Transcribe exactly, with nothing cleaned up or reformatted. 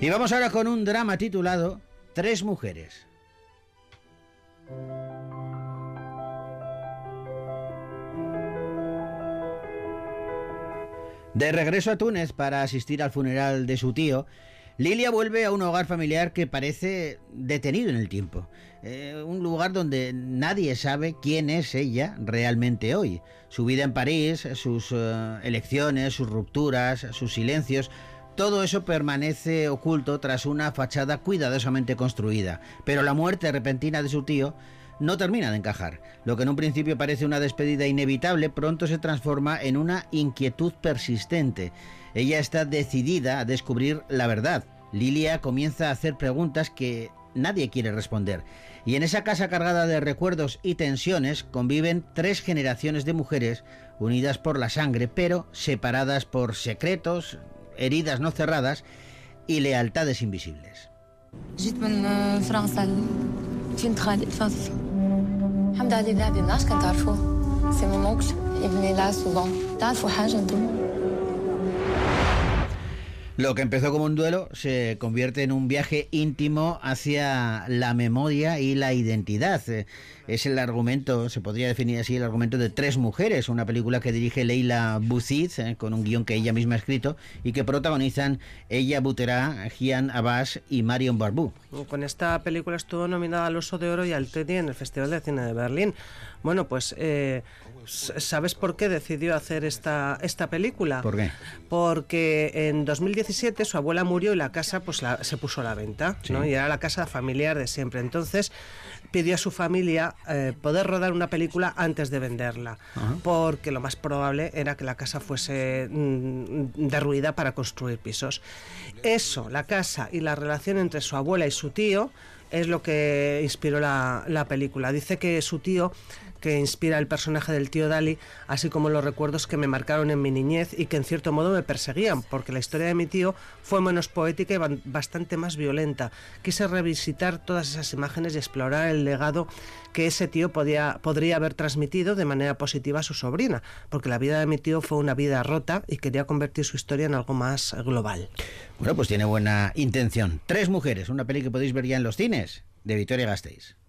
Y vamos ahora con un drama titulado Tres mujeres. De regreso a Túnez para asistir al funeral de su tío, Lilia vuelve a un hogar familiar que parece detenido en el tiempo. Eh, un lugar donde nadie sabe quién es ella realmente hoy. Su vida en París, sus uh, elecciones, sus rupturas, sus silencios, todo eso permanece oculto tras una fachada cuidadosamente construida. Pero la muerte repentina de su tío no termina de encajar. Lo que en un principio parece una despedida inevitable, pronto se transforma en una inquietud persistente. Ella está decidida a descubrir la verdad. Lilia comienza a hacer preguntas que nadie quiere responder. Y en esa casa cargada de recuerdos y tensiones conviven tres generaciones de mujeres unidas por la sangre, pero separadas por secretos, heridas no cerradas y lealtades invisibles. جيت من فرنسا فين خالي الفاس حمد علي ذهبي مناش كنتعرفوه سي مون اونكل يبني لا سوفون تعرفوا حاجه انتم. Lo que empezó como un duelo se convierte en un viaje íntimo hacia la memoria y la identidad. Es el argumento, se podría definir así, el argumento de Tres mujeres, una película que dirige Leila Bouzid, eh, con un guión que ella misma ha escrito, y que protagonizan Ella Butera, Gian Abbas y Marion Barbeau. Con esta película estuvo nominada al Oso de Oro y al Teddy en el Festival de Cine de Berlín. Bueno, pues, eh, ¿sabes por qué decidió hacer esta, esta película? ¿Por qué? Porque en dos mil diecisiete su abuela murió y la casa pues la, se puso a la venta, sí. ¿no? Y era la casa familiar de siempre. Entonces pidió a su familia eh, poder rodar una película antes de venderla, uh-huh. porque lo más probable era que la casa fuese mm, derruida para construir pisos. Eso, la casa y la relación entre su abuela y su tío es lo que inspiró la, la película. Dice que su tío, que inspira el personaje del tío Dali, así como los recuerdos que me marcaron en mi niñez y que en cierto modo me perseguían, porque la historia de mi tío fue menos poética y bastante más violenta. Quise revisitar todas esas imágenes y explorar el legado que ese tío podía, podría haber transmitido de manera positiva a su sobrina, porque la vida de mi tío fue una vida rota y quería convertir su historia en algo más global. Bueno, pues tiene buena intención. Tres mujeres, una peli que podéis ver ya en los cines, de Vitoria Gasteiz.